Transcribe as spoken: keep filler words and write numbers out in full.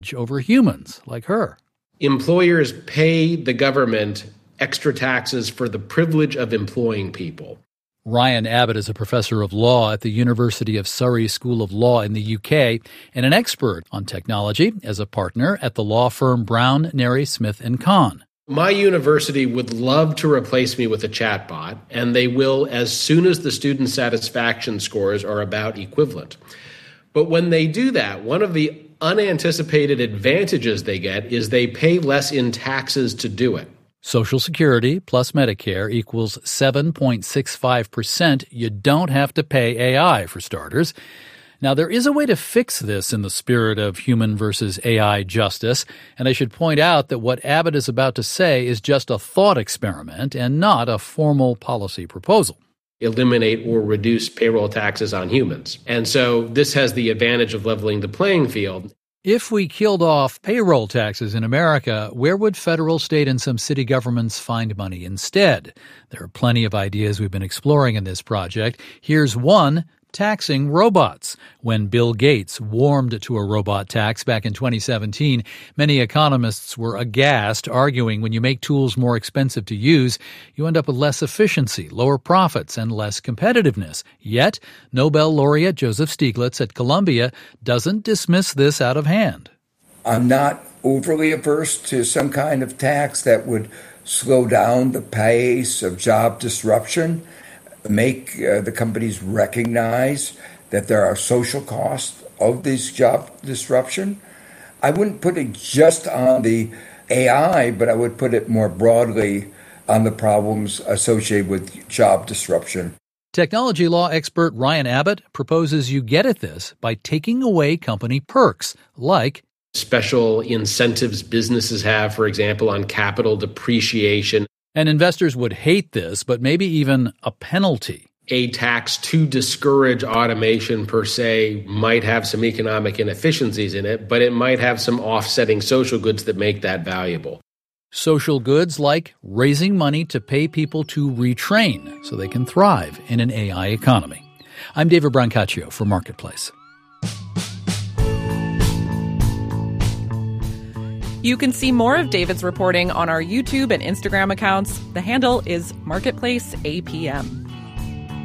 over humans like her. Employers pay the government extra taxes for the privilege of employing people. Ryan Abbott is a professor of law at the University of Surrey School of Law in the U K and an expert on technology as a partner at the law firm Brown, Neri, Smith and Kahn. My university would love to replace me with a chatbot, and they will as soon as the student satisfaction scores are about equivalent. But when they do that, one of the unanticipated advantages they get is they pay less in taxes to do it. Social Security plus Medicare equals seven point six five percent. You don't have to pay A I, for starters. Now, there is a way to fix this in the spirit of human versus A I justice, and I should point out that what Abbott is about to say is just a thought experiment and not a formal policy proposal. Eliminate or reduce payroll taxes on humans. And so this has the advantage of leveling the playing field. If we killed off payroll taxes in America, where would federal, state, and some city governments find money instead? There are plenty of ideas we've been exploring in this project. Here's one: taxing robots. When Bill Gates warmed to a robot tax back in twenty seventeen, many economists were aghast, arguing when you make tools more expensive to use, you end up with less efficiency, lower profits, and less competitiveness. Yet, Nobel laureate Joseph Stiglitz at Columbia doesn't dismiss this out of hand. I'm not overly averse to some kind of tax that would slow down the pace of job disruption, make uh, the companies recognize that there are social costs of this job disruption. I wouldn't put it just on the A I, but I would put it more broadly on the problems associated with job disruption. Technology law expert Ryan Abbott proposes you get at this by taking away company perks, like special incentives businesses have, for example, on capital depreciation. And investors would hate this, but maybe even a penalty. A tax to discourage automation per se might have some economic inefficiencies in it, but it might have some offsetting social goods that make that valuable. Social goods like raising money to pay people to retrain so they can thrive in an A I economy. I'm David Brancaccio for Marketplace. You can see more of David's reporting on our YouTube and Instagram accounts. The handle is Marketplace A P M.